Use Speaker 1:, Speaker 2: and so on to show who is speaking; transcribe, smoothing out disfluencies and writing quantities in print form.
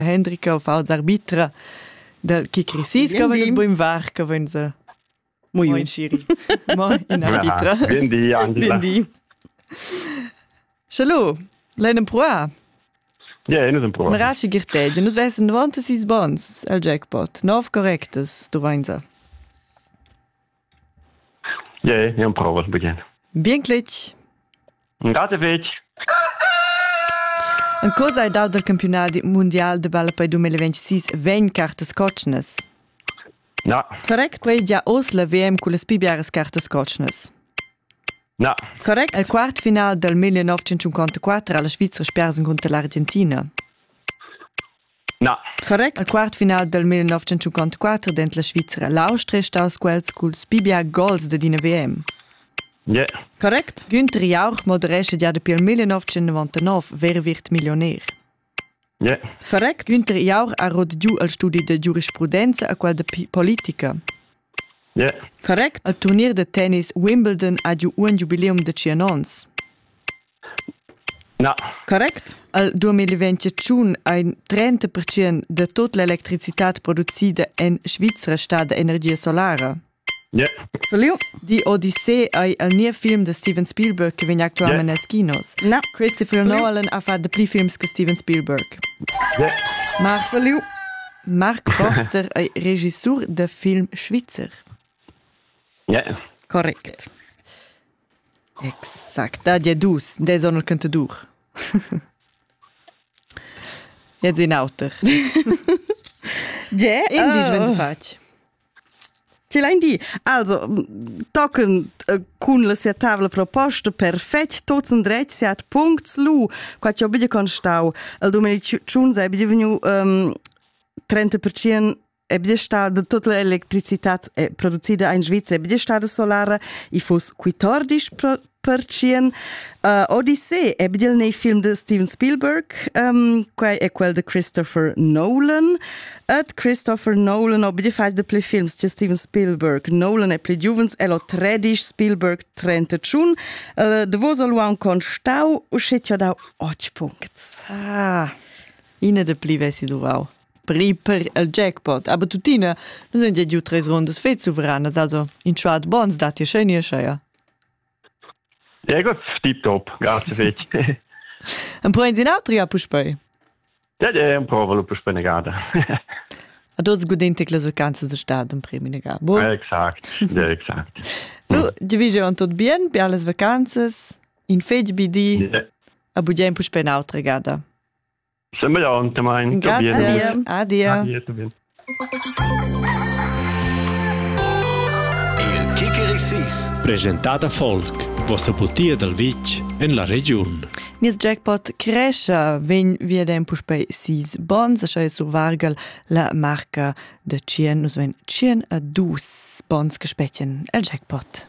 Speaker 1: Hendrika fa arbitra del Kikrisis, che vens buim var, che vens in Schiri. Mo in arbitra.
Speaker 2: Bindi, Angela.
Speaker 1: Bindi. Shalom, leinen proa.
Speaker 2: Ja, nus un proa.
Speaker 1: Marashi girtegia, nus vessen 96 bons al jackpot. 9 correctes, du vensa.
Speaker 2: Ja, un prova, begin.
Speaker 1: Bien glitch.
Speaker 2: Grazie, fetch.
Speaker 1: En cosa hai dau del campionat mondial de balla per 2026 20 cartes cotchnes?
Speaker 2: No.
Speaker 3: Correct.
Speaker 1: Quei già os la VM con le spibiares cartes cotchnes.
Speaker 2: No.
Speaker 3: Correct.
Speaker 1: El quart final del 1954 alla Svizzera spersen contro l'Argentina.
Speaker 2: No.
Speaker 3: Correct.
Speaker 1: El quart final del 1954 dent la Svizzera l'Austria staus quels cul spibia goals de dina VM.
Speaker 2: Ja.
Speaker 3: Correct.
Speaker 1: Günther Jauch moderesce già de piel 1999 ver virt milioner.
Speaker 2: Ja.
Speaker 3: Correct.
Speaker 1: Günther Jauch ha rot giù al studi de giurisprudenza a quel de politica.
Speaker 2: Ja.
Speaker 3: Correct.
Speaker 1: Al turnier de tennis Wimbledon ha giù un jubileum de 100 ans.
Speaker 2: No.
Speaker 3: Correct.
Speaker 1: Al 2021 ein 30% de tot l'electricitat producida in Svizzera sta de energia solara.
Speaker 2: Ja.
Speaker 3: Verliu.
Speaker 1: Die Odyssee è il nuovo film di Steven Spielberg che viene attualmente nei kinos.
Speaker 3: No.
Speaker 1: Christopher Nolan ha fatto più film che Steven Spielberg.
Speaker 2: Ja.
Speaker 1: Mark Forster è regisseur del film Schweizer.
Speaker 2: Ja.
Speaker 3: Correct.
Speaker 1: Exakt, da è dus, da sono il cantador. Jetzt in Autor.
Speaker 3: Ja.
Speaker 1: Indisch, wenn du facci.
Speaker 3: Ce l'hai di. Also, tocken con la sia tavola proposta perfect, tots en dret, siat punts lu, qua ci obide constau. Al 2021 è venu 30% è sta de tutta l'elettricitat producida in Svizzera, è sta de solara, i fos 14%. Odyssey è nei film de Steven Spielberg, qua è quel de Christopher Nolan. Et Christopher Nolan obide fai de play films de Steven Spielberg. Nolan è play juvens, elo 13, Spielberg 31. De vos aluan con stau, uscet ja da 8 punkts.
Speaker 1: Ah, ina de pli vessi du au. Per il jackpot. Aber tutina, nu sind ja giù 3 rundes fet souveranas, also in schwad bons dat ja schön ja schön.
Speaker 2: Ja, gut, tip-top. Grazie, fetch.
Speaker 1: Un po' in altri a puspei.
Speaker 2: Ja, un prova lo puspei negada.
Speaker 1: A tots gudente che le vacanze de stad un premi negada.
Speaker 2: Exakt. Ja, exakt.
Speaker 1: Nu, divise on tot bien, per alle vacances, in fetch bidi, a budien puspei in altri gada.
Speaker 2: Sembrante, mein.
Speaker 1: Grazie. Adia.
Speaker 2: Adia.
Speaker 4: Il Kikirisis.
Speaker 5: Presentata Folk, vostra putia del Vic en la region.
Speaker 1: Nies jackpot cresce, ven via dem puspei 6 bons, a schei survargel la marca de 100, nus ven 102 bons gespetjen el jackpot.